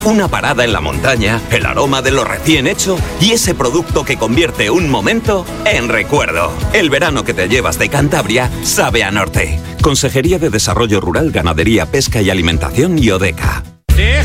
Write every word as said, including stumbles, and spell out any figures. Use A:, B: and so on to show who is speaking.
A: Una parada en la montaña, el aroma de lo recién hecho y ese producto que convierte un momento en recuerdo. El verano que te llevas de Cantabria sabe a norte. Consejería de Desarrollo Rural, Ganadería, Pesca y Alimentación y Odeca.